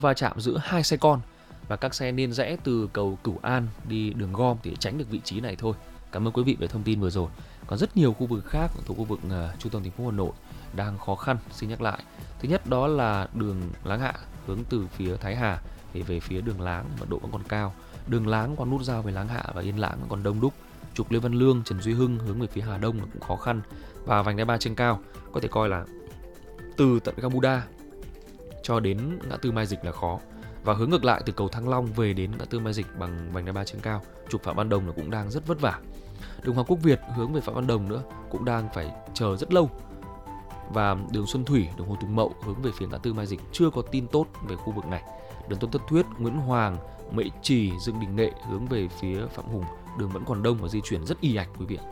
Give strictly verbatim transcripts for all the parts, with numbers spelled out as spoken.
va chạm giữa hai xe con và các xe nên rẽ từ cầu Cửu An đi đường gom để tránh được vị trí này thôi. Cảm ơn quý vị về thông tin vừa rồi. Còn rất nhiều khu vực khác thuộc khu vực uh, trung tâm thành phố Hà Nội đang khó khăn. Xin nhắc lại. Thứ nhất đó là đường Láng Hạ hướng từ phía Thái Hà để về phía đường Láng, mật độ vẫn còn cao. Đường Láng qua nút giao về Láng Hạ và Yên Lãng vẫn còn đông đúc. Trục Lê Văn Lương, Trần Duy Hưng hướng về phía Hà Đông là cũng khó khăn. Và vành đai ba trên cao có thể coi là từ tận Gamuda cho đến ngã tư Mai Dịch là khó. Và hướng ngược lại từ cầu Thăng Long về đến ngã tư Mai Dịch bằng vành đai ba trên cao, trục Phạm Văn Đồng là cũng đang rất vất vả. Đường Hoàng Quốc Việt hướng về Phạm Văn Đồng nữa cũng đang phải chờ rất lâu. Và đường Xuân Thủy, đường Hồ Tùng Mậu hướng về phía ngã tư Mai Dịch chưa có tin tốt về khu vực này. Đường Tôn Thất Thuyết, Nguyễn Hoàng, Mễ Trì, Dương Đình Nghệ hướng về phía Phạm Hùng, đường vẫn còn đông và di chuyển rất ì ạch quý vị ạ.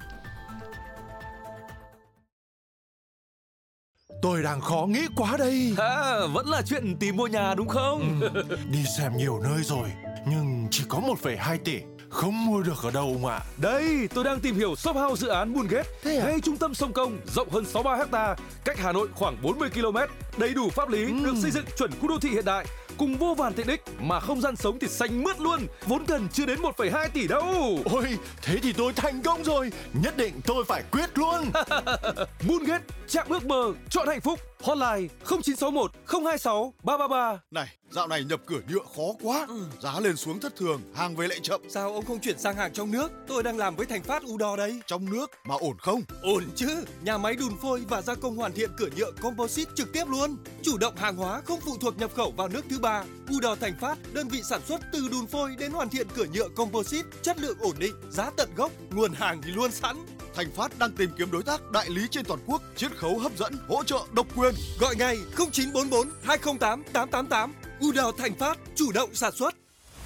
Tôi đang khó nghĩ quá đây. À, vẫn là chuyện tìm mua nhà đúng không? Ừ, đi xem nhiều nơi rồi, nhưng chỉ có một phẩy hai tỷ, không mua được ở đâu ông ạ. Đây, tôi đang tìm hiểu shop house dự án Moongate, à? ngay trung tâm sông Công, rộng hơn sáu mươi ba héc ta, cách Hà Nội khoảng bốn mươi ki lô mét, đầy đủ pháp lý, ừ. được xây dựng chuẩn khu đô thị hiện đại, cùng vô vàn tiện ích mà không gian sống thì xanh mướt luôn, vốn cần chưa đến một phẩy hai tỷ đâu. Ôi, thế thì tôi thành công rồi, nhất định tôi phải quyết luôn. Moongate, chạm ước mơ, chọn hạnh phúc. Hotline không chín sáu một không hai sáu ba ba ba. Này, dạo này nhập cửa nhựa khó quá, ừ. giá lên xuống thất thường, hàng về lại chậm. Sao ông không chuyển sang hàng trong nước? Tôi đang làm với Thành Phát Udor đây. Trong nước mà ổn không? Ổn chứ, nhà máy đùn phôi và gia công hoàn thiện cửa nhựa composite trực tiếp luôn. Chủ động hàng hóa không phụ thuộc nhập khẩu vào nước thứ ba. Udor Thành Phát, đơn vị sản xuất từ đùn phôi đến hoàn thiện cửa nhựa composite, chất lượng ổn định, giá tận gốc, nguồn hàng thì luôn sẵn. Thành Phát đang tìm kiếm đối tác đại lý trên toàn quốc, chiết khấu hấp dẫn, hỗ trợ độc quyền. Gọi ngay không chín bốn bốn hai không tám tám tám tám. Udor Thành Phát, chủ động sản xuất.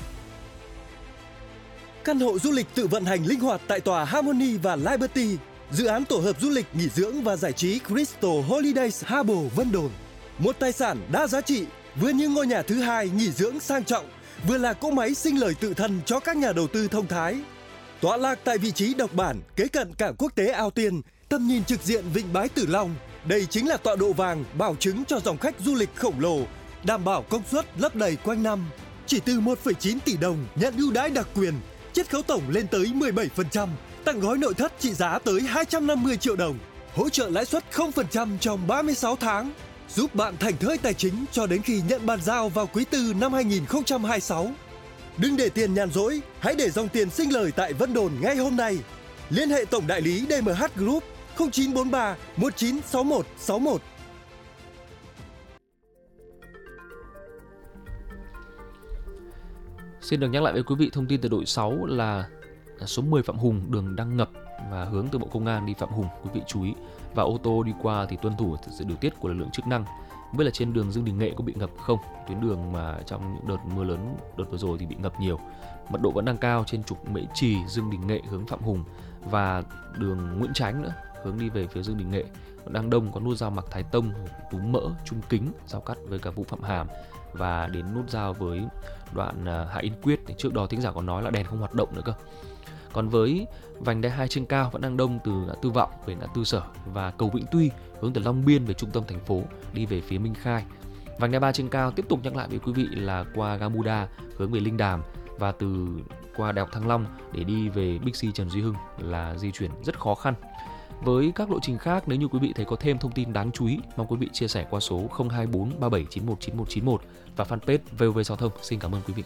Căn hộ du lịch tự vận hành linh hoạt tại tòa Harmony và Liberty, dự án tổ hợp du lịch nghỉ dưỡng và giải trí Crystal Holidays Harbour Vân Đồn. Một tài sản đa giá trị, vừa như ngôi nhà thứ hai nghỉ dưỡng sang trọng, vừa là cỗ máy sinh lời tự thân cho các nhà đầu tư thông thái. Tọa lạc tại vị trí độc bản, kế cận cảng quốc tế Ao Tiên, tầm nhìn trực diện vịnh Bái Tử Long. Đây chính là tọa độ vàng bảo chứng cho dòng khách du lịch khổng lồ, đảm bảo công suất lấp đầy quanh năm. Chỉ từ một phẩy chín tỷ đồng nhận ưu đãi đặc quyền, chiết khấu tổng lên tới mười bảy phần trăm, tặng gói nội thất trị giá tới hai trăm năm mươi triệu đồng, hỗ trợ lãi suất không phần trăm trong ba mươi sáu tháng, giúp bạn thảnh thơi tài chính cho đến khi nhận bàn giao vào quý tư năm hai nghìn không trăm hai mươi sáu. Đừng để tiền nhàn rỗi, hãy để dòng tiền sinh lời tại Vân Đồn ngay hôm nay. Liên hệ tổng đại lý đê em hát Group không chín bốn ba một chín sáu một sáu một. Xin được nhắc lại với quý vị thông tin từ đội sáu là số mười Phạm Hùng, đường đang ngập và hướng từ Bộ Công an đi Phạm Hùng, quý vị chú ý. Và ô tô đi qua thì tuân thủ sự điều tiết của lực lượng chức năng. Không biết là trên đường Dương Đình Nghệ có bị ngập không? Tuyến đường mà trong những đợt mưa lớn đợt vừa rồi thì bị ngập nhiều. Mật độ vẫn đang cao trên trục Mễ Trì, Dương Đình Nghệ hướng Phạm Hùng và đường Nguyễn Chánh nữa hướng đi về phía Dương Đình Nghệ vẫn đang đông, có nút giao Mạc Thái Tông, Tú Mỡ, Trung Kính giao cắt với cả Vũ Phạm Hàm và đến nút giao với đoạn Hạ Yên Quyết thì trước đó thính giả còn nói là đèn không hoạt động nữa cơ. Còn với vành đai hai trên cao vẫn đang đông từ ngã tư Vọng về ngã tư Sở và cầu Vĩnh Tuy hướng từ Long Biên về trung tâm thành phố đi về phía Minh Khai. Vành đai ba trên cao tiếp tục nhắc lại với quý vị là qua Gamuda hướng về Linh Đàm và từ qua Đại học Thăng Long để đi về Bixi Trần Duy Hưng là di chuyển rất khó khăn. Với các lộ trình khác, nếu như quý vị thấy có thêm thông tin đáng chú ý, mong quý vị chia sẻ qua số không hai bốn ba bảy chín một chín một chín một và fanpage vê o vê Giao thông. Xin cảm ơn quý vị.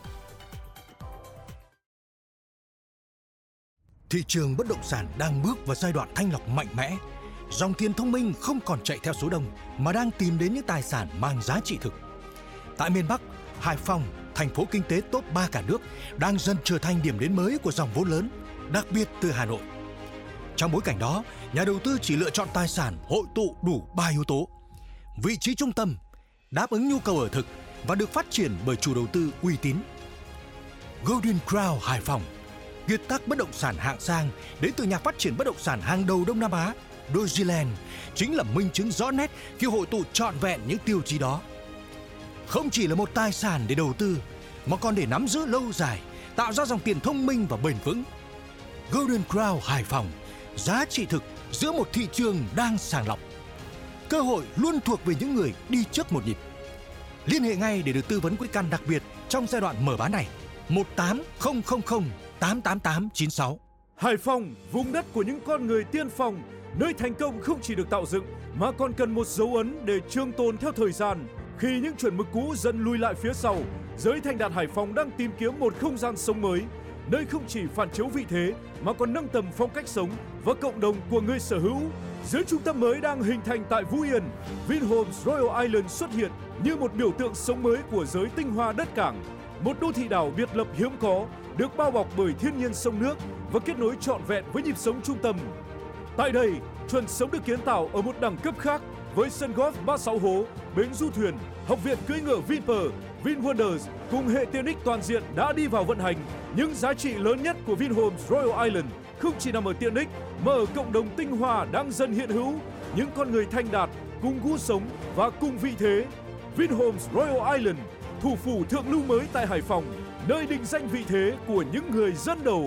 Thị trường bất động sản đang bước vào giai đoạn thanh lọc mạnh mẽ. Dòng tiền thông minh không còn chạy theo số đông mà đang tìm đến những tài sản mang giá trị thực. Tại miền Bắc, Hải Phòng, thành phố kinh tế top ba cả nước, đang dần trở thành điểm đến mới của dòng vốn lớn, đặc biệt từ Hà Nội. Trong bối cảnh đó, nhà đầu tư chỉ lựa chọn tài sản hội tụ đủ ba yếu tố: vị trí trung tâm, đáp ứng nhu cầu ở thực và được phát triển bởi chủ đầu tư uy tín. Golden Crown Hải Phòng, kiệt tác bất động sản hạng sang đến từ nhà phát triển bất động sản hàng đầu Đông Nam Á, Dogeland, chính là minh chứng rõ nét khi hội tụ trọn vẹn những tiêu chí đó. Không chỉ là một tài sản để đầu tư, mà còn để nắm giữ lâu dài, tạo ra dòng tiền thông minh và bền vững. Golden Crown Hải Phòng, giá trị thực giữa một thị trường đang sàng lọc. Cơ hội luôn thuộc về những người đi trước một nhịp. Liên hệ ngay để được tư vấn quỹ căn đặc biệt trong giai đoạn mở bán này. một tám không không không tám tám tám chín sáu. Hải Phòng, vùng đất của những con người tiên phong, nơi thành công không chỉ được tạo dựng mà còn cần một dấu ấn để trường tồn theo thời gian. Khi những chuẩn mực cũ dần lùi lại phía sau, giới thành đạt Hải Phòng đang tìm kiếm một không gian sống mới, nơi không chỉ phản chiếu vị thế mà còn nâng tầm phong cách sống và cộng đồng của người sở hữu. Dưới trung tâm mới đang hình thành tại Phú Yên, Vinhomes Royal Island xuất hiện như một biểu tượng sống mới của giới tinh hoa đất cảng. Một đô thị đảo biệt lập hiếm có, được bao bọc bởi thiên nhiên sông nước và kết nối trọn vẹn với nhịp sống trung tâm. Tại đây, chuẩn sống được kiến tạo ở một đẳng cấp khác với sân golf ba mươi sáu hố, bến du thuyền, học viện cưỡi ngựa Vinpearl, VinWonders cùng hệ tiện ích toàn diện đã đi vào vận hành. Những giá trị lớn nhất của Vinhomes Royal Island không chỉ nằm ở tiện ích mà ở cộng đồng tinh hoa đang dần hiện hữu, những con người thành đạt cùng gu sống và cùng vị thế. Vinhomes Royal Island, thủ phủ thượng lưu mới tại Hải Phòng, nơi định danh vị thế của những người dẫn đầu.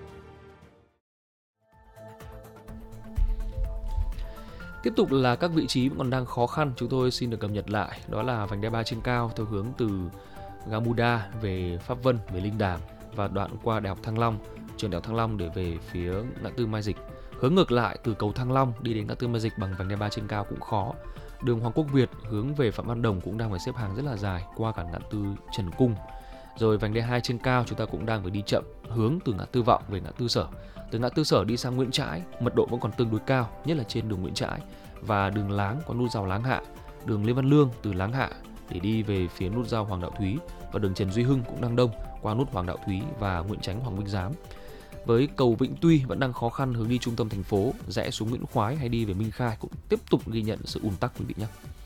Tiếp tục là các vị trí còn đang khó khăn, chúng tôi xin được cập nhật lại. Đó là vành đai ba trên cao theo hướng từ Gamuda về Pháp Vân, về Linh Đàm và đoạn qua Đại học Thăng Long, trường Đại học Thăng Long để về phía ngã tư Mai Dịch. Hướng ngược lại từ cầu Thăng Long đi đến ngã tư Mai Dịch bằng vành đai ba trên cao cũng khó. Đường Hoàng Quốc Việt hướng về Phạm Văn Đồng cũng đang phải xếp hàng rất là dài qua cả ngã tư Trần Cung. Rồi vành đai hai trên cao chúng ta cũng đang phải đi chậm hướng từ ngã tư Vọng về ngã tư Sở. Từ ngã tư Sở đi sang Nguyễn Trãi, mật độ vẫn còn tương đối cao, nhất là trên đường Nguyễn Trãi và đường Láng có nút giao Láng Hạ, đường Lê Văn Lương từ Láng Hạ để đi về phía nút giao Hoàng Đạo Thúy và đường Trần Duy Hưng cũng đang đông qua nút Hoàng Đạo Thúy và Nguyễn Chánh Hoàng Minh Giám. Với cầu Vĩnh Tuy vẫn đang khó khăn hướng đi trung tâm thành phố, rẽ xuống Nguyễn Khoái hay đi về Minh Khai cũng tiếp tục ghi nhận sự ùn tắc quý vị nhé.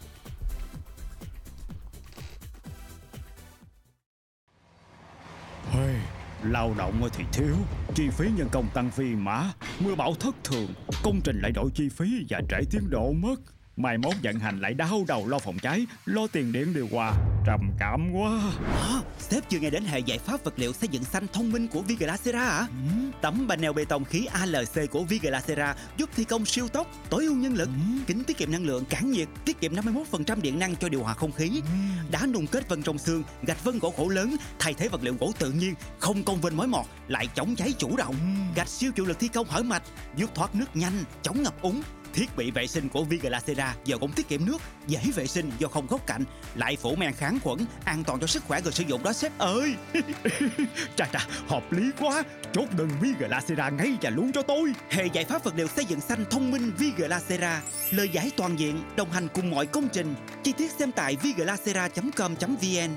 Hey, lao động thì thiếu, chi phí nhân công tăng phi mã, mưa bão thất thường, công trình lại đổi chi phí và trễ tiến độ mất. Mai mốt vận hành lại đau đầu lo phòng cháy, lo tiền điện điều hòa, trầm cảm quá. À, sếp chưa nghe đến hệ giải pháp vật liệu xây dựng xanh thông minh của Viglacera hả? Ừ. Tấm panel bê tông khí a lờ xê của Viglacera giúp thi công siêu tốc, tối ưu nhân lực, ừ. kính tiết kiệm năng lượng cản nhiệt, tiết kiệm năm mươi mốt phần trăm điện năng cho điều hòa không khí. Ừ. Đá nung kết vân trong xương, gạch vân gỗ khổ lớn, thay thế vật liệu gỗ tự nhiên, không công vênh mối mọt, lại chống cháy chủ động. Ừ. Gạch siêu chịu lực thi công hở mạch, giúp thoát nước nhanh, chống ngập úng. Thiết bị vệ sinh của Viglacera giờ cũng tiết kiệm nước, dễ vệ sinh do không góc cạnh, lại phủ men kháng khuẩn, an toàn cho sức khỏe người sử dụng đó sếp ơi. Chà chà, hợp lý quá. Chốt đơn Viglacera ngay và luôn cho tôi. Hệ giải pháp vật liệu xây dựng xanh thông minh Viglacera, lời giải toàn diện, đồng hành cùng mọi công trình. Chi tiết xem tại viglacera chấm com chấm vn.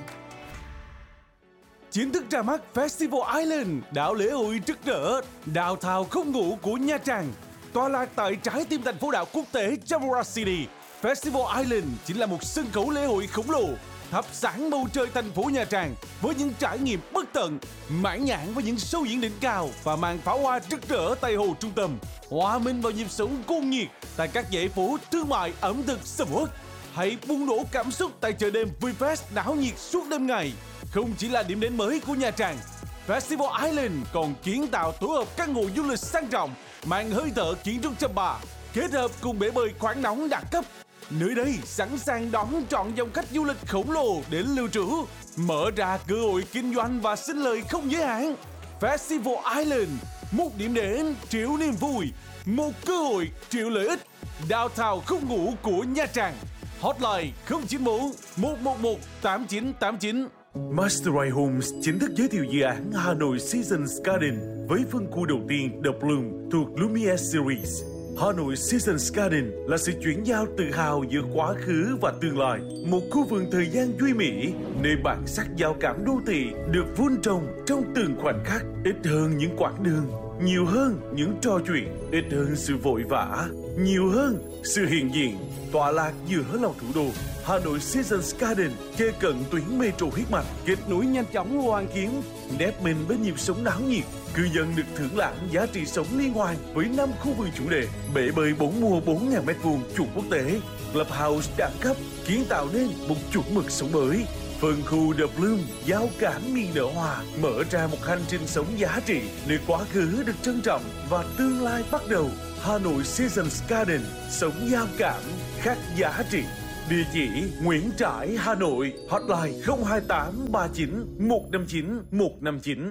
Chính thức ra mắt Festival Island, đảo lễ hội rực rỡ, downtown không ngủ của Nha Trang. Tọa lạc tại trái tim thành phố đảo quốc tế Jamura City, Festival Island chính là một sân khấu lễ hội khổng lồ, thắp sáng bầu trời thành phố Nha Trang với những trải nghiệm bất tận, mãn nhãn với những show diễn đỉnh cao và màn pháo hoa rực rỡ tại hồ trung tâm, hòa mình vào nhịp sống cuồng nhiệt tại các dãy phố thương mại ẩm thực sầm uất. Hãy bùng nổ cảm xúc tại chợ đêm VinFest náo nhiệt suốt đêm ngày. Không chỉ là điểm đến mới của Nha Trang, Festival Island còn kiến tạo tổ hợp căn hộ du lịch sang trọng, mang hơi thở kiến trúc chăm bà, kết hợp cùng bể bơi khoáng nóng đẳng cấp. Nơi đây sẵn sàng đón trọn dòng khách du lịch khổng lồ đến lưu trú, mở ra cơ hội kinh doanh và sinh lời không giới hạn. Festival Island, một điểm đến triệu niềm vui, một cơ hội triệu lợi ích. Downtown không ngủ của Nha Trang. Hotline không chín bốn một một một tám chín tám chín. Masterray Homes chính thức giới thiệu dự án Hà Nội Seasons Garden với phân khu đầu tiên The Bloom thuộc Lumiere Series. Hà Nội Seasons Garden là sự chuyển giao tự hào giữa quá khứ và tương lai, một khu vườn thời gian duy mỹ, nơi bản sắc giao cảm đô thị được vun trồng trong từng khoảnh khắc, ít hơn những quãng đường, nhiều hơn những trò chuyện, ít hơn sự vội vã, nhiều hơn sự hiện diện, tọa lạc giữa lòng thủ đô. Hà Nội Seasons Garden kề cận tuyến metro huyết mạch, kết nối nhanh chóng Hoàn Kiếm, nép mình bên nhịp sống náo nhiệt. Cư dân được thưởng lãm giá trị sống liên hoàn với năm khu vườn chủ đề, bể bơi bốn mùa bốn nghìn mét vuông chuẩn quốc tế, clubhouse đẳng cấp, kiến tạo nên một chuẩn mực sống mới. Phân khu The Bloom giao cảm miền nở hòa, mở ra một hành trình sống giá trị, nơi quá khứ được trân trọng và tương lai bắt đầu. Hà Nội Seasons Garden, sống giao cảm, khắc giá trị. Địa chỉ Nguyễn Trãi, Hà Nội. Hotline không hai tám ba chín một năm chín một năm chín.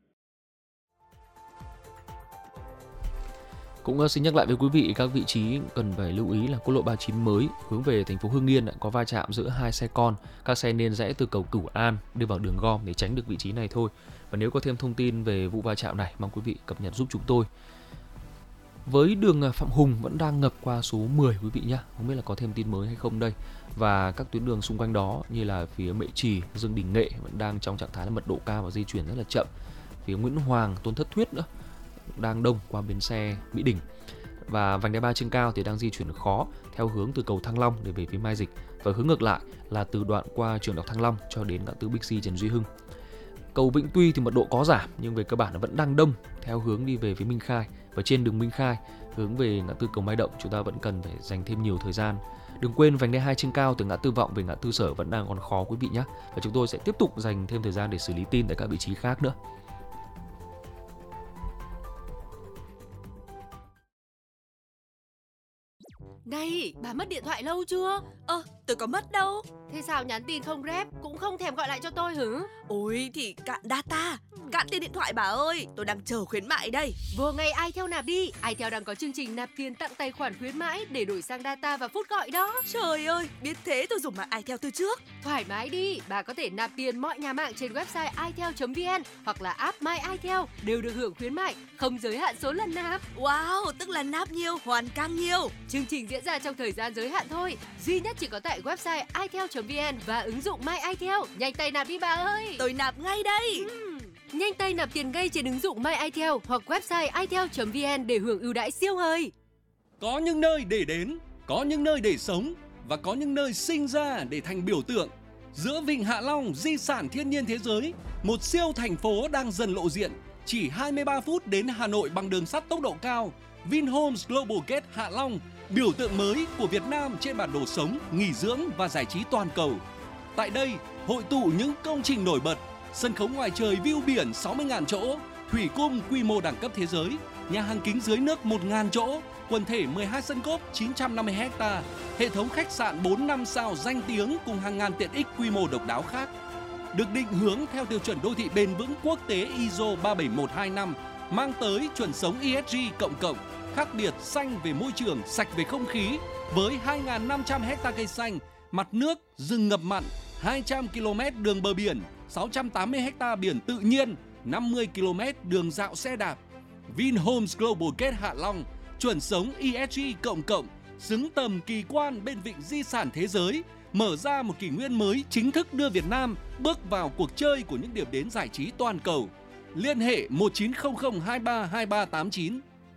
Cũng xin nhắc lại với quý vị các vị trí cần phải lưu ý là quốc lộ ba mươi chín mới hướng về thành phố Hưng Yên có va chạm giữa hai xe con. Các xe nên rẽ từ cầu Cửu An đi vào đường gom để tránh được vị trí này thôi. Và nếu có thêm thông tin về vụ va chạm này, mong quý vị cập nhật giúp chúng tôi. Với đường Phạm Hùng vẫn đang ngập qua số mười quý vị nhé. Không biết là có thêm tin mới hay không đây. Và các tuyến đường xung quanh đó như là phía Mễ Trì, Dương Đình Nghệ vẫn đang trong trạng thái là mật độ cao và di chuyển rất là chậm. Phía Nguyễn Hoàng, Tôn Thất Thuyết nữa đang đông qua bến xe Mỹ Đình. Và vành đai ba trên cao thì đang di chuyển khó theo hướng từ cầu Thăng Long để về phía Mai Dịch, và hướng ngược lại là từ đoạn qua trường Đại học Thăng Long cho đến ngã tư Bixi Trần Duy Hưng. Cầu Vĩnh Tuy thì mật độ có giảm nhưng về cơ bản nó vẫn đang đông theo hướng đi về phía Minh Khai, và trên đường Minh Khai hướng về ngã tư cầu Mai Động chúng ta vẫn cần phải dành thêm nhiều thời gian. Đừng quên vành đai hai trên cao từ ngã tư Vọng về ngã tư Sở vẫn đang còn khó quý vị nhé, và chúng tôi sẽ tiếp tục dành thêm thời gian để xử lý tin tại các vị trí khác nữa. Này, bà mất điện thoại lâu chưa? Ơ, tôi có mất đâu. Thế sao nhắn tin không rep, cũng không thèm gọi lại cho tôi hử? Ôi thì cạn data, cạn tiền điện thoại bà ơi, tôi đang chờ khuyến mại đây. Vô ngay iTel nạp đi, iTel đang có chương trình nạp tiền tặng tài khoản khuyến mãi để đổi sang data và phút gọi đó. Trời ơi, biết thế tôi dùng mạng iTel từ trước. Thoải mái đi, bà có thể nạp tiền mọi nhà mạng trên website itel chấm vn hoặc là app My iTel đều được hưởng khuyến mại, không giới hạn số lần nạp. Wow, tức là nạp nhiều, hoàn càng nhiều. Chương trình diễn ra trong thời gian giới hạn thôi, duy nhất chỉ có tại website itel chấm vn và ứng dụng My iTel. Nhanh tay nạp đi bà ơi. Tôi nạp ngay đây. uhm. Nhanh tay nạp tiền ngay trên ứng dụng My iTel hoặc website itel chấm vn để hưởng ưu đãi siêu hời. Có những nơi để đến, có những nơi để sống và có những nơi sinh ra để thành biểu tượng. Giữa Vịnh Hạ Long, di sản thiên nhiên thế giới, một siêu thành phố đang dần lộ diện. Chỉ hai mươi ba phút đến Hà Nội bằng đường sắt tốc độ cao. Vinhomes Global Gate Hạ Long, biểu tượng mới của Việt Nam trên bản đồ sống, nghỉ dưỡng và giải trí toàn cầu. Tại đây, hội tụ những công trình nổi bật, sân khấu ngoài trời view biển sáu mươi nghìn chỗ, thủy cung quy mô đẳng cấp thế giới, nhà hàng kính dưới nước một nghìn chỗ, quần thể mười hai sân golf chín trăm năm mươi héc ta, hệ thống khách sạn bốn năm sao danh tiếng cùng hàng ngàn tiện ích quy mô độc đáo khác. Được định hướng theo tiêu chuẩn đô thị bền vững quốc tế i ét o ba bảy một hai năm, mang tới chuẩn sống e ét giê cộng cộng, khác biệt xanh về môi trường, sạch về không khí, với hai nghìn năm trăm héc ta cây xanh, mặt nước, rừng ngập mặn, hai trăm ki lô mét đường bờ biển, sáu trăm tám mươi héc ta biển tự nhiên, năm mươi ki lô mét đường dạo xe đạp. Vinhomes Global Gate Hạ Long, chuẩn sống e ét giê cộng cộng, xứng tầm kỳ quan bên vịnh di sản thế giới, mở ra một kỷ nguyên mới chính thức đưa Việt Nam bước vào cuộc chơi của những điểm đến giải trí toàn cầu. Liên hệ một chín không không hai ba hai ba tám chín.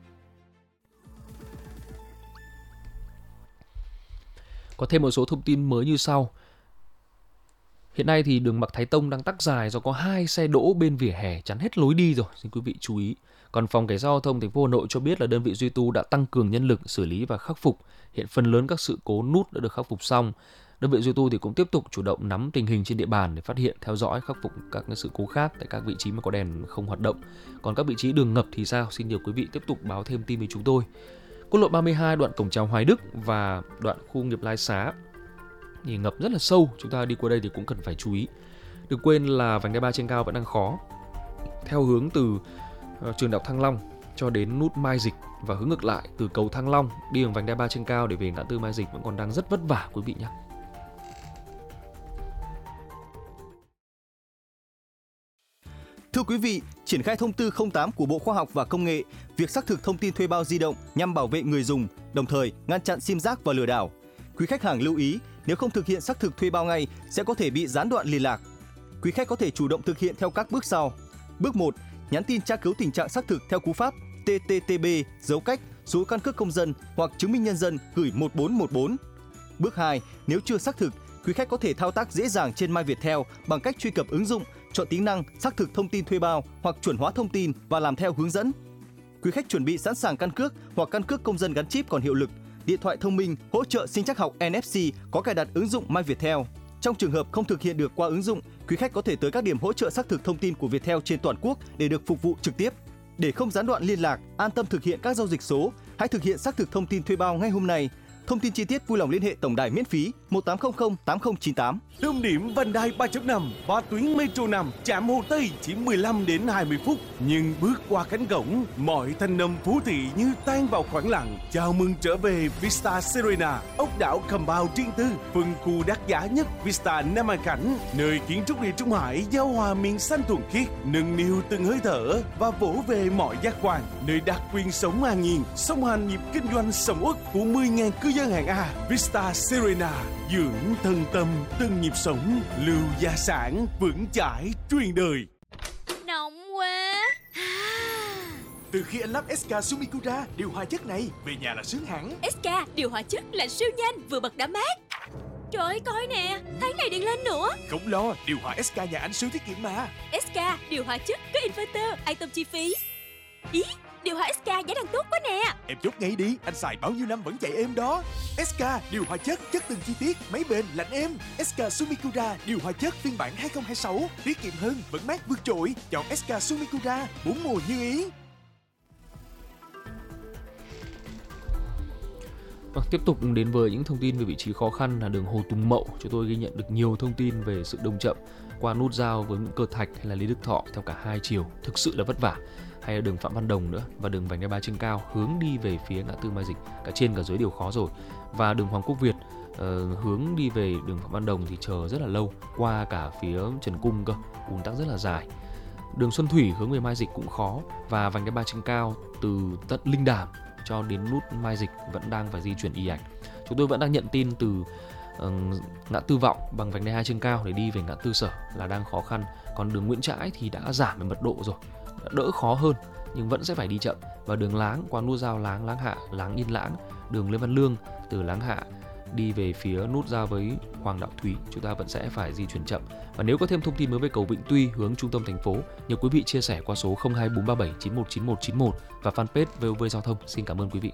Có thêm một số thông tin mới như sau. Hiện nay thì đường Mạc Thái Tông đang tắc dài do có hai xe đỗ bên vỉa hè chắn hết lối đi rồi, xin quý vị chú ý. Còn phòng cảnh sát giao thông thành phố Hà Nội cho biết là đơn vị duy tu đã tăng cường nhân lực xử lý và khắc phục. Hiện phần lớn các sự cố nút đã được khắc phục xong. Đơn vị duy tu thì cũng tiếp tục chủ động nắm tình hình trên địa bàn để phát hiện, theo dõi, khắc phục các sự cố khác tại các vị trí mà có đèn không hoạt động. Còn các vị trí đường ngập thì sao? Xin nhờ quý vị tiếp tục báo thêm tin với chúng tôi. Quốc lộ ba mươi hai đoạn cổng chào Hoài Đức và đoạn khu nghiệp Lai Xá thì ngập rất là sâu, chúng ta đi qua đây thì cũng cần phải chú ý. Đừng quên là vành đai ba trên cao vẫn đang khó. Theo hướng từ uh, trường Đại học Thăng Long cho đến nút Mai Dịch và hướng ngược lại từ cầu Thăng Long đi bằng vành đai ba trên cao để về ngã tư Mai Dịch vẫn còn đang rất vất vả quý vị nhé. Thưa quý vị, triển khai thông tư không tám của Bộ Khoa học và Công nghệ, việc xác thực thông tin thuê bao di động nhằm bảo vệ người dùng, đồng thời ngăn chặn sim rác và lừa đảo. Quý khách hàng lưu ý, nếu không thực hiện xác thực thuê bao ngay sẽ có thể bị gián đoạn liên lạc. Quý khách có thể chủ động thực hiện theo các bước sau. Bước một, nhắn tin tra cứu tình trạng xác thực theo cú pháp T T T B dấu cách số căn cước công dân hoặc chứng minh nhân dân gửi một bốn một bốn. Bước hai, nếu chưa xác thực, quý khách có thể thao tác dễ dàng trên My Viettel bằng cách truy cập ứng dụng, chọn tính năng xác thực thông tin thuê bao hoặc chuẩn hóa thông tin và làm theo hướng dẫn. Quý khách chuẩn bị sẵn sàng căn cước hoặc căn cước công dân gắn chip còn hiệu lực, điện thoại thông minh hỗ trợ sinh trắc học N F C có cài đặt ứng dụng My Viettel. Trong trường hợp không thực hiện được qua ứng dụng, quý khách có thể tới các điểm hỗ trợ xác thực thông tin của Viettel trên toàn quốc để được phục vụ trực tiếp. Để không gián đoạn liên lạc, an tâm thực hiện các giao dịch số, hãy thực hiện xác thực thông tin thuê bao ngay hôm nay. Thông tin chi tiết vui lòng liên hệ tổng đài miễn phí một tám không không tám không chín tám. Tâm điểm vành đai ba chấm năm và tuyến Metro năm trạm Hồ Tây chỉ mười lăm đến hai mươi phút, nhưng bước qua cánh cổng, mọi thanh âm phố thị như tan vào khoảng lặng. Chào mừng trở về Vista Serena, ốc đảo compound riêng tư, phân khu đắt giá nhất Vista Nam An Khánh, nơi kiến trúc địa Trung Hải giao hòa miền xanh thuần khiết, nâng niu từng hơi thở và vỗ về mọi giác quan, nơi đặc quyền sống an nhiên, song hành nhịp kinh doanh sầm uất của mười nghìn cư dân hạng A. Vista Serena dưỡng thân tâm từng nhịp sống, lưu gia sản vững chãi truyền đời. Nóng quá. Từ khi anh lắp ét ca Sumikura điều hòa chất này, về nhà là sướng hẳn. ét ca điều hòa chất lạnh siêu nhanh, vừa bật đã mát. Trời ơi, coi nè, tháng này điện lên nữa. Không lo, điều hòa ét ca nhà anh siêu tiết kiệm mà. ét ca điều hòa chất có inverter, an tâm chi phí. Ý, điều hòa ét ca giá đang tốt quá nè. Em chốt ngay đi, anh xài bao nhiêu năm vẫn chạy êm đó. ét ca điều hòa chất, chất từng chi tiết, máy bền, lạnh êm. ét ca Sumikura điều hòa chất phiên bản hai không hai sáu, tiết kiệm hơn, vẫn mát vượt trội. Chọn ét ca Sumikura, bốn mùa như ý. Vâng, tiếp tục đến với những thông tin về vị trí khó khăn là đường Hồ Tùng Mậu. Chúng tôi ghi nhận được nhiều thông tin về sự đông chậm qua nút giao với Nguyễn Cơ Thạch hay là Lý Đức Thọ theo cả hai chiều, thực sự là vất vả. Hay là đường Phạm Văn Đồng nữa, và đường vành đai ba trên cao hướng đi về phía ngã tư Mai Dịch, cả trên cả dưới đều khó rồi. Và đường Hoàng Quốc Việt uh, hướng đi về đường Phạm Văn Đồng thì chờ rất là lâu, qua cả phía Trần Cung cơ, ùn tắc rất là dài. Đường Xuân Thủy hướng về Mai Dịch cũng khó, và vành đai ba trên cao từ tận Linh Đàm cho đến nút Mai Dịch vẫn đang phải di chuyển ì ạch. Chúng tôi vẫn đang nhận tin từ uh, ngã tư Vọng bằng vành đai hai trên cao để đi về ngã tư Sở là đang khó khăn. Còn đường Nguyễn Trãi thì đã giảm về mật độ rồi, đỡ khó hơn nhưng vẫn sẽ phải đi chậm. Và đường Láng qua nút giao Láng Láng Hạ, Láng Yên Lãng, đường Lê Văn Lương từ Láng Hạ đi về phía nút giao với Hoàng Đạo Thúy, chúng ta vẫn sẽ phải di chuyển chậm. Và nếu có thêm thông tin mới về cầu Vĩnh Tuy hướng trung tâm thành phố, nhờ quý vị chia sẻ qua số không hai bốn ba bảy chín một chín một chín một và fanpage vê o vê Giao thông. Xin cảm ơn quý vị.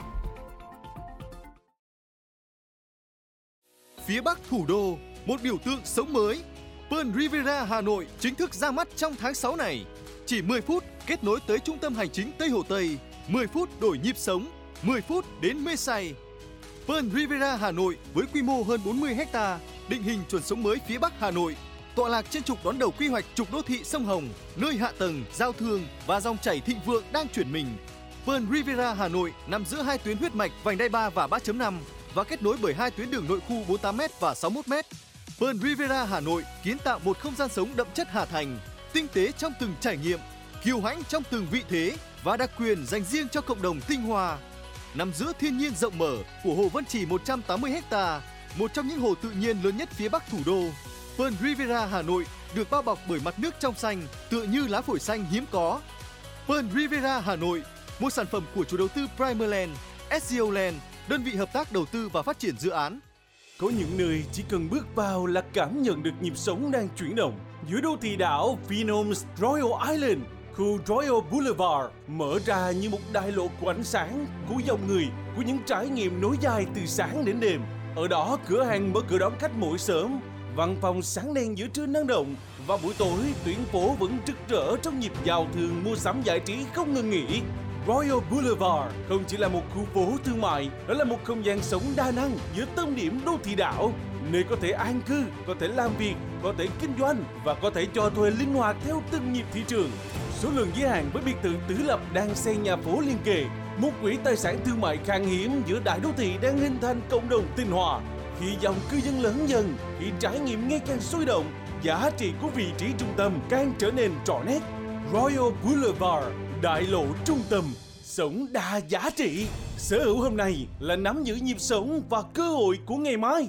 Phía Bắc thủ đô, một biểu tượng sống mới. Pearl Riviera Hà Nội chính thức ra mắt trong tháng sáu này. Chỉ mười phút kết nối tới trung tâm hành chính Tây Hồ Tây, mười phút đổi nhịp sống, mười phút đến mê say. Pearl Riviera Hà Nội với quy mô hơn bốn mươi héc ta, định hình chuẩn sống mới phía Bắc Hà Nội, tọa lạc trên trục đón đầu quy hoạch trục đô thị sông Hồng, nơi hạ tầng, giao thương và dòng chảy thịnh vượng đang chuyển mình. Pearl Riviera Hà Nội nằm giữa hai tuyến huyết mạch vành đai ba và ba chấm năm và kết nối bởi hai tuyến đường nội khu bốn mươi tám mét và sáu mươi mốt mét. Pearl Riviera Hà Nội kiến tạo một không gian sống đậm chất Hà Thành, tinh tế trong từng trải nghiệm, kiêu hãnh trong từng vị thế và đặc quyền dành riêng cho cộng đồng tinh hoa. Nằm giữa thiên nhiên rộng mở của hồ Vân Trì một trăm tám mươi héc ta, một trong những hồ tự nhiên lớn nhất phía Bắc thủ đô, Pearl Riviera Hà Nội được bao bọc bởi mặt nước trong xanh tựa như lá phổi xanh hiếm có. Pearl Riviera Hà Nội, một sản phẩm của chủ đầu tư Primerland, ét xê o Land, đơn vị hợp tác đầu tư và phát triển dự án. Có những nơi chỉ cần bước vào là cảm nhận được nhịp sống đang chuyển động. Giữa đô thị đảo Phenoms Royal Island, khu Royal Boulevard mở ra như một đại lộ của ánh sáng, của dòng người, của những trải nghiệm nối dài từ sáng đến đêm. Ở đó, cửa hàng mở cửa đón khách mỗi sớm, văn phòng sáng đèn giữa trưa năng động, và buổi tối tuyến phố vẫn rực rỡ trong nhịp giao thương mua sắm giải trí không ngừng nghỉ. Royal Boulevard không chỉ là một khu phố thương mại, đó là một không gian sống đa năng giữa tâm điểm đô thị đảo, nơi có thể an cư, có thể làm việc, có thể kinh doanh và có thể cho thuê linh hoạt theo từng nhịp thị trường. Số lượng giới hạn với biệt thự tứ lập đang xây nhà phố liên kề, một quỹ tài sản thương mại khan hiếm giữa đại đô thị đang hình thành cộng đồng tinh hòa. Khi dòng cư dân lớn dần, khi trải nghiệm ngày càng sôi động, giá trị của vị trí trung tâm càng trở nên rõ nét. Royal Boulevard, đại lộ trung tâm, sống đa giá trị. Sở hữu hôm nay là nắm giữ nhịp sống và cơ hội của ngày mai.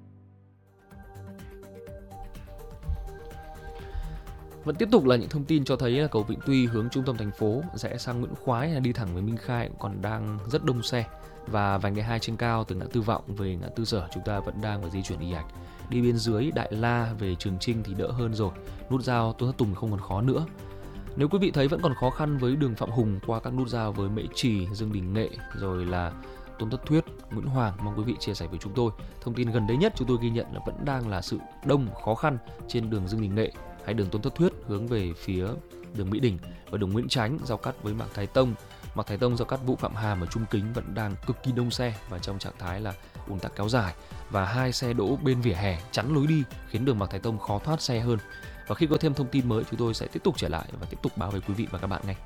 Vẫn tiếp tục là những thông tin cho thấy là cầu Vĩnh Tuy hướng trung tâm thành phố rẽ sang Nguyễn Khoái hay đi thẳng với Minh Khai cũng còn đang rất đông xe. Và vành đai hai trên cao từ ngã tư Vọng về ngã tư Sở chúng ta vẫn đang phải di chuyển ì ạch. Đi bên dưới Đại La về Trường Chinh thì đỡ hơn rồi. Nút giao Tôn Thất Tùng không còn khó nữa. Nếu quý vị thấy vẫn còn khó khăn với đường Phạm Hùng qua các nút giao với Mễ Trì, Dương Đình Nghệ rồi là Tôn Thất Thuyết, Nguyễn Hoàng, mong quý vị chia sẻ với chúng tôi. Thông tin gần đây nhất chúng tôi ghi nhận là vẫn đang là sự đông khó khăn trên đường Dương Đình Nghệ hay đường Tôn Thất Thuyết hướng về phía đường Mỹ Đình và đường Nguyễn Chánh giao cắt với Mạc Thái Tông Mạc Thái Tông, Giao Cát, Vũ, Phạm Hàm ở Trung Kính vẫn đang cực kỳ đông xe và trong trạng thái là ùn tắc kéo dài, và hai xe đỗ bên vỉa hè chắn lối đi khiến đường Mạc Thái Tông khó thoát xe hơn. Và khi có thêm thông tin mới, chúng tôi sẽ tiếp tục trở lại và tiếp tục báo với quý vị và các bạn ngay.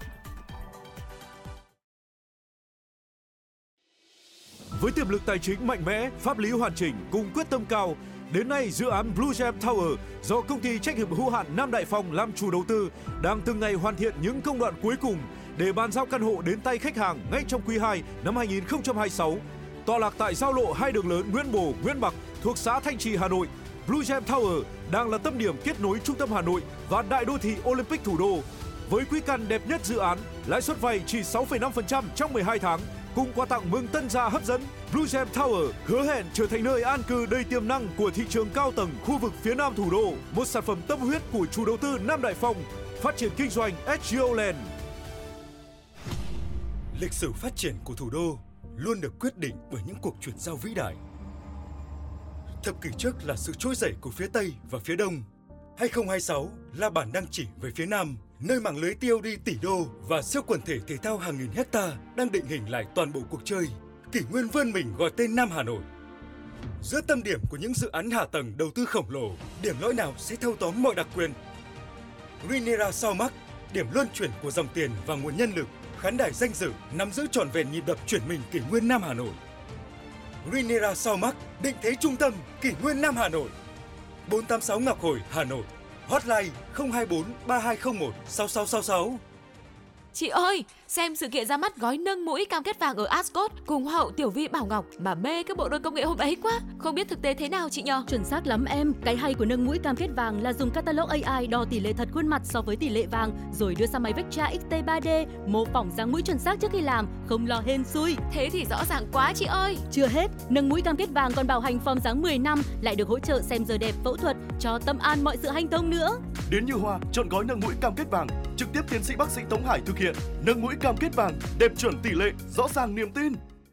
Với tiềm lực tài chính mạnh mẽ, pháp lý hoàn chỉnh cùng quyết tâm cao, đến nay dự án Blue Gem Tower do công ty trách nhiệm hữu hạn Nam Đại Phong làm chủ đầu tư đang từng ngày hoàn thiện những công đoạn cuối cùng để bàn giao căn hộ đến tay khách hàng ngay trong quý hai năm hai nghìn không trăm hai mươi sáu. Tọa lạc tại giao lộ hai đường lớn Nguyễn Bồ, Nguyễn Bạc thuộc xã Thanh Trì, Hà Nội, Blue Gem Tower đang là tâm điểm kết nối trung tâm Hà Nội và đại đô thị Olympic thủ đô. Với quỹ căn đẹp nhất dự án, lãi suất vay chỉ sáu phẩy năm phần trăm trong mười hai tháng, cùng quà tặng mừng tân gia hấp dẫn, Blue Gem Tower hứa hẹn trở thành nơi an cư đầy tiềm năng của thị trường cao tầng khu vực phía Nam thủ đô, một sản phẩm tâm huyết của chủ đầu tư Nam Đại Phong, phát triển kinh doanh ét giê o Land. Lịch sử phát triển của thủ đô luôn được quyết định bởi những cuộc chuyển giao vĩ đại. Thập kỷ trước là sự trỗi dậy của phía Tây và phía Đông. hai không hai sáu là bản đăng chỉ về phía Nam, nơi mạng lưới tê ô đê tỷ đô và siêu quần thể thể thao hàng nghìn hecta đang định hình lại toàn bộ cuộc chơi. Kỷ nguyên vươn mình gọi tên Nam Hà Nội. Giữa tâm điểm của những dự án hạ tầng đầu tư khổng lồ, điểm lõi nào sẽ thâu tóm mọi đặc quyền? Rinera Saumac, điểm luân chuyển của dòng tiền và nguồn nhân lực, khán đài danh dự nắm giữ trọn vẹn nhịp đập chuyển mình kỷ nguyên Nam Hà Nội. Rinera Saumac, định thế trung tâm kỷ nguyên Nam Hà Nội. bốn tám sáu Ngọc Hồi, Hà Nội. Hotline không hai bốn ba hai không một sáu sáu sáu sáu. Chị ơi, xem sự kiện ra mắt gói nâng mũi cam kết vàng ở Ascot cùng Hoa hậu Tiểu Vi Bảo Ngọc mà mê cái bộ đôi công nghệ hôm ấy quá. Không biết thực tế thế nào chị nhờ? Chuẩn xác lắm em. Cái hay của nâng mũi cam kết vàng là dùng catalog a i đo tỷ lệ thật khuôn mặt so với tỷ lệ vàng, rồi đưa sang máy Vectra ích tê ba D mô phỏng dáng mũi chuẩn xác trước khi làm, không lo hên xui. Thế thì rõ ràng quá chị ơi. Chưa hết, nâng mũi cam kết vàng còn bảo hành form dáng mười năm, lại được hỗ trợ xem giờ đẹp, phẫu thuật, cho tâm an mọi sự hanh thông nữa. Đến Như Hoa chọn gói nâng mũi cam kết vàng, trực tiếp tiến sĩ bác sĩ Tống Hải thực hiện. Nâng mũi cam kết vàng, đẹp chuẩn tỷ lệ, rõ ràng niềm tin.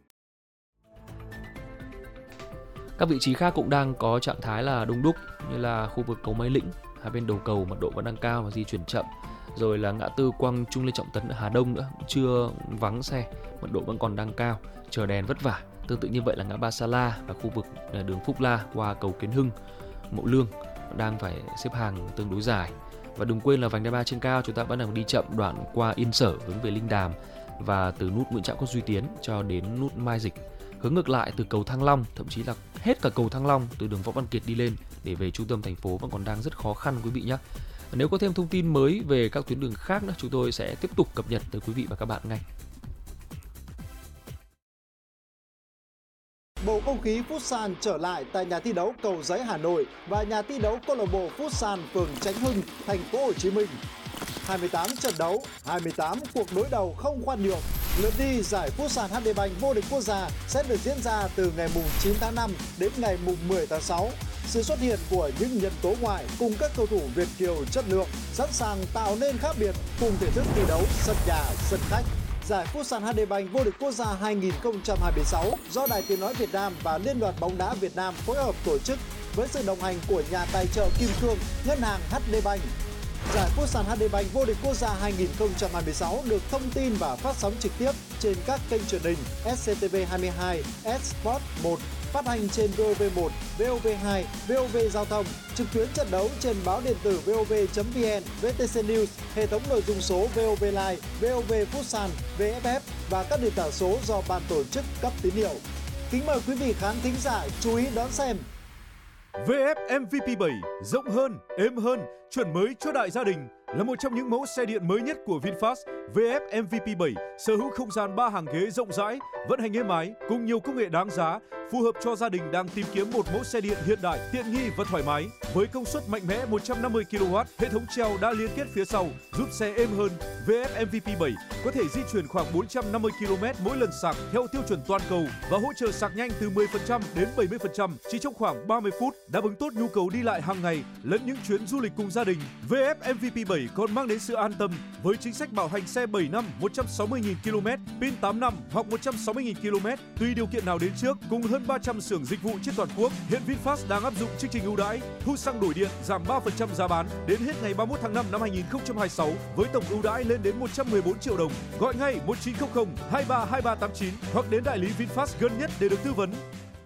Các vị trí khác cũng đang có trạng thái là đông đúc, như là khu vực cầu Mây Lĩnh, hai bên đầu cầu mật độ vẫn đang cao và di chuyển chậm. Rồi là ngã tư Quang Trung Lê Trọng Tấn ở Hà Đông nữa, chưa vắng xe, mật độ vẫn còn đang cao, chờ đèn vất vả. Tương tự như vậy là ngã ba Sa La và khu vực đường Phúc La qua cầu Kiến Hưng, Mậu Lương đang phải xếp hàng tương đối dài. Và đừng quên là vành đai ba trên cao chúng ta vẫn đang đi chậm đoạn qua Yên Sở hướng về Linh Đàm và từ nút Nguyễn Trãi Quốc Duy Tiến cho đến nút Mai Dịch. Hướng ngược lại từ cầu Thăng Long, thậm chí là hết cả cầu Thăng Long từ đường Võ Văn Kiệt đi lên để về trung tâm thành phố vẫn còn đang rất khó khăn quý vị nhé. Nếu có thêm thông tin mới về các tuyến đường khác nữa, chúng tôi sẽ tiếp tục cập nhật tới quý vị và các bạn ngay. Bầu không khí Futsal trở lại tại nhà thi đấu Cầu Giấy Hà Nội và nhà thi đấu câu lạc bộ Futsal phường Chánh Hưng, thành phố Hồ Chí Minh. hai mươi tám trận đấu, hai mươi tám cuộc đối đầu không khoan nhượng. Lượt đi giải Futsal hát đê Bank vô địch quốc gia sẽ được diễn ra từ ngày chín tháng năm đến ngày mười tháng sáu. Sự xuất hiện của những nhân tố ngoại cùng các cầu thủ Việt kiều chất lượng sẵn sàng tạo nên khác biệt cùng thể thức thi đấu sân nhà, sân khách. Giải Futsal hát đê Bank vô địch quốc gia hai nghìn không trăm hai mươi sáu do Đài Tiếng nói Việt Nam và Liên đoàn bóng đá Việt Nam phối hợp tổ chức với sự đồng hành của nhà tài trợ Kim Cương, ngân hàng hát đê Bank. Giải Futsal hát đê Bank vô địch quốc gia hai nghìn không trăm hai mươi sáu được thông tin và phát sóng trực tiếp trên các kênh truyền hình ét xê tê vê hai mươi hai, Sport một, phát hành trên vê o vê một, vê o vê hai, vê o vê Giao thông, trực tuyến trận đấu trên báo điện tử vê o vê chấm vê en, vê tê xê News, hệ thống nội dung số vê o vê Live, vê o vê Futsal, vê ép ép và các nền tảng số do ban tổ chức cấp tín hiệu. Kính mời quý vị khán thính giả chú ý đón xem. vê ép em vê pê bảy rộng hơn, êm hơn, chuẩn mới cho đại gia đình là một trong những mẫu xe điện mới nhất của VinFast. vê ép em vê pê bảy sở hữu không gian ba hàng ghế rộng rãi, vận hành êm ái cùng nhiều công nghệ đáng giá, phù hợp cho gia đình đang tìm kiếm một mẫu xe điện hiện đại, tiện nghi và thoải mái. Với công suất mạnh mẽ một trăm năm mươi ki lô oát, hệ thống treo đã liên kết phía sau giúp xe êm hơn. vê ép em vê pê bảy có thể di chuyển khoảng bốn trăm năm mươi ki lô mét mỗi lần sạc theo tiêu chuẩn toàn cầu và hỗ trợ sạc nhanh từ mười phần trăm đến bảy mươi phần trăm chỉ trong khoảng ba mươi phút, đáp ứng tốt nhu cầu đi lại hàng ngày lẫn những chuyến du lịch cùng gia gia đình, vê ép em vê pê bảy còn mang đến sự an tâm với chính sách bảo hành xe bảy năm một trăm sáu mươi nghìn ki lô mét, pin tám năm hoặc một trăm sáu mươi nghìn ki lô mét tùy điều kiện nào đến trước, cùng hơn ba trăm xưởng dịch vụ trên toàn quốc. Hiện VinFast đang áp dụng chương trình ưu đãi thu xăng đổi điện giảm ba phần trăm giá bán đến hết ngày ba mươi mốt tháng năm năm hai nghìn không trăm hai mươi sáu với tổng ưu đãi lên đến một trăm mười bốn triệu đồng. Gọi ngay một chín không không hai ba hai ba tám chín hoặc đến đại lý VinFast gần nhất để được tư vấn.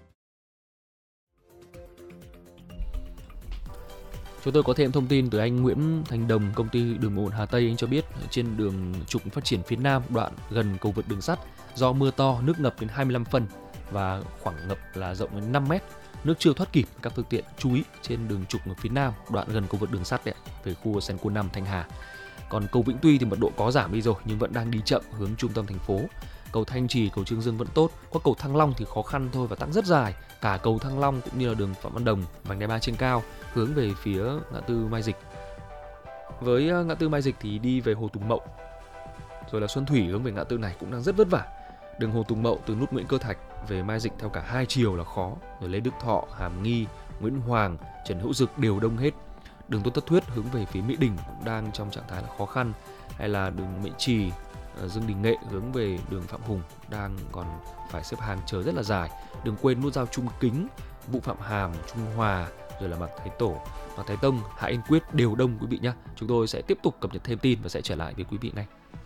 Chúng tôi có thêm thông tin từ anh Nguyễn Thành Đồng, công ty Đường ổn Hà Tây. Anh cho biết trên đường trục phát triển phía Nam, đoạn gần cầu vượt đường sắt, do mưa to, nước ngập đến hai mươi lăm phân và khoảng ngập là rộng đến năm mét. Nước chưa thoát kịp, các phương tiện chú ý trên đường trục ở phía Nam, đoạn gần cầu vượt đường sắt đấy, về khu Senco năm Thanh Hà. Còn cầu Vĩnh Tuy thì mật độ có giảm đi rồi nhưng vẫn đang đi chậm hướng trung tâm thành phố. Cầu Thanh Trì, cầu Trương Dương vẫn tốt. Có cầu Thăng Long thì khó khăn thôi và tắc rất dài. Cả cầu Thăng Long cũng như là đường Phạm Văn Đồng, vành đai ba trên cao hướng về phía ngã tư Mai Dịch. Với ngã tư Mai Dịch thì đi về Hồ Tùng Mậu, rồi là Xuân Thủy hướng về ngã tư này cũng đang rất vất vả. Đường Hồ Tùng Mậu từ nút Nguyễn Cơ Thạch về Mai Dịch theo cả hai chiều là khó. Rồi Lê Đức Thọ, Hàm Nghi, Nguyễn Hoàng, Trần Hữu Dực đều đông hết. Đường Tôn Thất Thuyết hướng về phía Mỹ Đình cũng đang trong trạng thái là khó khăn. Hay là đường Mễ Trì, Dương Đình Nghệ hướng về đường Phạm Hùng đang còn phải xếp hàng chờ rất là dài. Đừng quên nút giao Trung Kính, Vũ Phạm Hàm, Trung Hòa, rồi là Mạc Thái Tổ, Mạc Thái Tông, Hạ Yên Quyết đều đông quý vị nhé. Chúng tôi sẽ tiếp tục cập nhật thêm tin và sẽ trở lại với quý vị ngay.